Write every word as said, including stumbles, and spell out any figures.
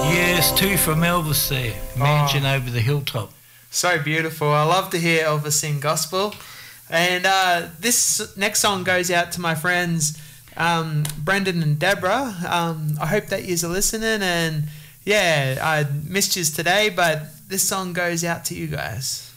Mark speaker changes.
Speaker 1: Yes, two from Elvis there. Mansion
Speaker 2: Oh.
Speaker 1: over the hilltop.
Speaker 2: So beautiful. I love to hear Elvis sing gospel. And uh, this next song goes out to my friends um, Brendan and Deborah. Um, I hope that you're listening. And yeah, I missed you today, but this song goes out to you guys.